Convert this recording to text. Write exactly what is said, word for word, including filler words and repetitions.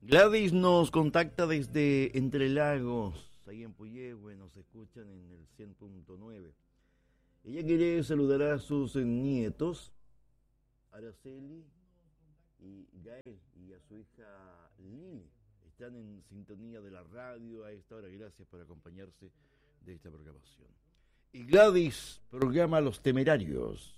Gladys nos contacta desde Entre Lagos, ahí en Puyehue, nos escuchan en el cien punto nueve. Ella quiere saludar a sus nietos, Araceli y Gael, y a su hija Lili. Están en sintonía de la radio a esta hora. Gracias por acompañarse de esta programación. Y Gladys programa Los Temerarios.